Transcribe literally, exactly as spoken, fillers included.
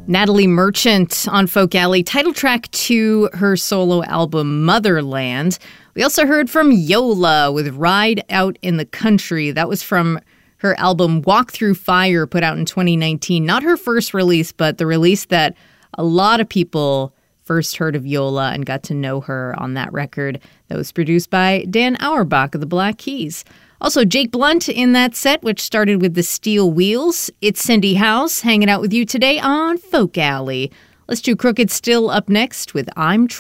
Natalie Merchant on Folk Alley, title track to her solo album Motherland. We also heard from Yola with Ride Out in the Country. That was from her album Walk Through Fire, put out in twenty nineteen. Not her first release, but the release that a lot of people first heard of Yola and got to know her on that record. That was produced by Dan Auerbach of the Black Keys. Also, Jake Blunt in that set, which started with the Steel Wheels. It's Cindy House hanging out with you today on Folk Alley. Let's do Crooked Still up next with I'm